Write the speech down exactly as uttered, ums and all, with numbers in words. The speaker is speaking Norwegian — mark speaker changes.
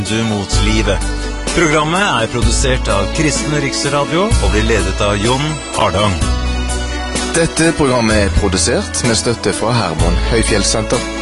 Speaker 1: Du mot livet. Programmet er produsert av Kristen Riksradio og blir ledet av Jon Hardang.
Speaker 2: Dette programmet er produsert med støtte fra Hermon Høyfjellssenter.